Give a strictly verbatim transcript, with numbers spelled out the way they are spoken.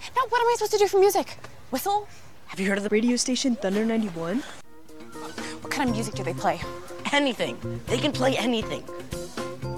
Now, what am I supposed to do for music? Whistle? Have you heard of the radio station Thunder ninety-one? What kind of music do they play? Anything. They can play anything.